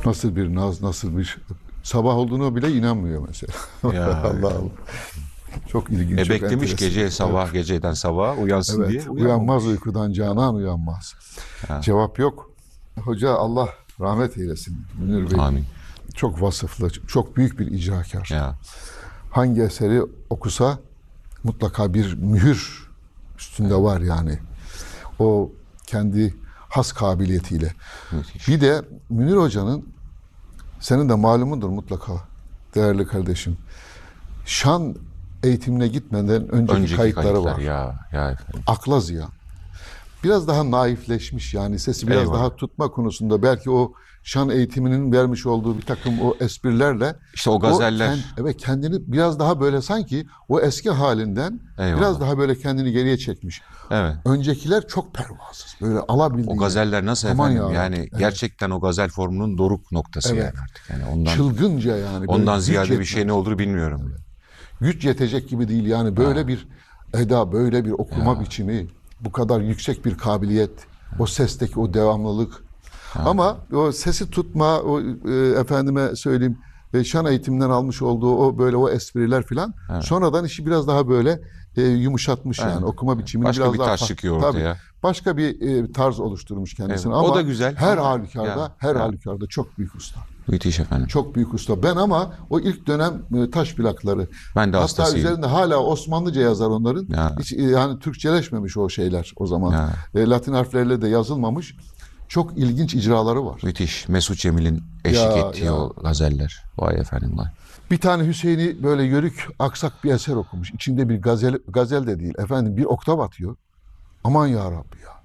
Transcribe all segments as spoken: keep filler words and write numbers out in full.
Nasıl bir naz, nasıl bir sabah olduğuna bile inanmıyor mesela. Ya, Allah Allah. Çok ilginç. E çok beklemiş enteresan. gece sabah, Evet. geceden sabaha uyansın Evet, diye uyanmaz uyanmamış. uykudan canan uyanmaz. Ha. Cevap yok. Hoca Allah rahmet eylesin Münir Bey. Amin. Çok vasıflı, çok büyük bir icrakar. Ya. Hangi eseri okusa mutlaka bir mühür üstünde var yani. O kendi has kabiliyetiyle. Müthiş. Bir de Münir Hoca'nın, senin de malumundur mutlaka değerli kardeşim, şan eğitimine gitmeden önceki, Önceki kayıtları kayıtlar var. ya. Ya efendim. Akla ziyan. Biraz daha naifleşmiş yani sesi biraz Eyvallah. daha tutma konusunda belki o şan eğitiminin vermiş olduğu bir takım o esprilerle İşte o gazeller. kend- evet kendini biraz daha böyle sanki o eski halinden Eyvallah. biraz daha böyle kendini geriye çekmiş. Evet. Öncekiler çok pervasız. Böyle alabildiği. O gazeller nasıl Aman efendim? ya Yani Rabbi, evet. gerçekten o gazel formunun doruk noktası Evet. yani artık. Yani ondan Çılgınca yani. böyle ondan güç ziyade bir yetmez. şey ne olur bilmiyorum. Güç yetecek gibi değil yani böyle Ha. bir eda, böyle bir okuma Ya. biçimi, bu kadar yüksek bir kabiliyet, o sesteki o devamlılık. Ama o sesi tutma, o e, efendime söyleyeyim, e, şan eğitiminden almış olduğu o böyle o espriler filan sonradan işi biraz daha böyle e, yumuşatmış Evet. yani okuma biçimini Başka biraz bir daha taş fa- çıkıyor tabii, ortaya. başka bir e, tarz oluşturmuş kendisine Evet. ama O da güzel her ama- halükarda Ya, her ya. halükarda çok büyük usta. Müthiş efendim. Çok büyük usta. Ben ama o ilk dönem e, taş plakları. Ben de hatta hastasıyım. üzerinde hala Osmanlıca yazar onların. Ya. Hiç e, yani Türkçeleşmemiş o şeyler o zaman. Ya. E, Latin harflerle de yazılmamış. Çok ilginç icraları var. Müthiş. Mesut Cemil'in eşlik Ya, ettiği ya. o gazeller. Vay efendim vay. Bir tane Hüseyin'i böyle yörük aksak bir eser okumuş. İçinde bir gazel, gazel de değil. Efendim bir oktav atıyor. Aman ya Rabbi ya.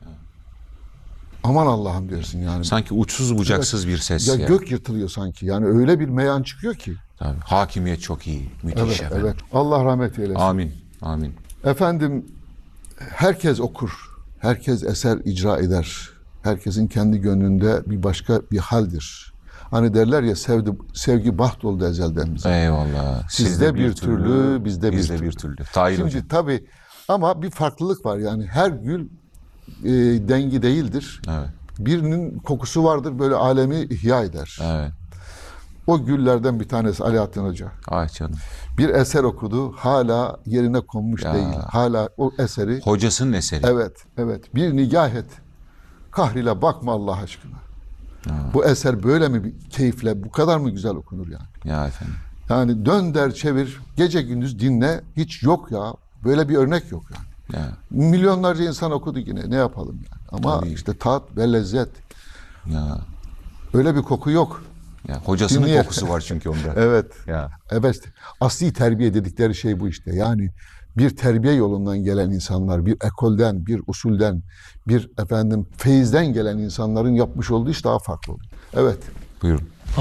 Aman Allah'ım dersin yani. Sanki uçsuz bucaksız bir ses Ya ya. gök yırtılıyor sanki. Yani öyle bir meyan çıkıyor ki. Tabii. Hakimiyet çok iyi. Müthiş Evet, efendim. evet. Allah rahmet eylesin. Amin. Amin. Efendim herkes okur, herkes eser icra eder. Herkesin kendi gönlünde bir başka bir haldir. Hani derler ya sevdi, sevgi baht oldu ezelden bize. Eyvallah. Sizde bir türlü, bizde bir bizde türlü. bir türlü. Tahir hocam. Şimdi tabii ama bir farklılık var yani her gül e, dengi değildir. Evet. Birinin kokusu vardır böyle alemi ihya eder. Evet. O güllerden bir tanesi Alaaddin Hoca. Ay canım. Bir eser okudu hala yerine konmuş Ya. değil. Hala o eseri. Hocasının eseri. Evet, evet. Bir nigah et. Kahrile bakma Allah aşkına. Ha. Bu eser böyle mi bir keyifle, bu kadar mı güzel okunur yani? Ya efendim. Yani dön der çevir, gece gündüz dinle, hiç yok ya. Böyle bir örnek yok yani. Ya. Milyonlarca insan okudu yine, ne yapalım yani. Ama Tabii. işte tat ve lezzet, Ya. öyle bir koku yok. Ya. Hocasının Dinleyen- kokusu var çünkü onda. Evet. Ya. Evet. Asli terbiye dedikleri şey bu işte. Yani bir terbiye yolundan gelen insanlar, bir ekolden, bir usulden, bir efendim feyizden gelen insanların yapmış olduğu iş daha farklı oluyor. Evet. Buyurun.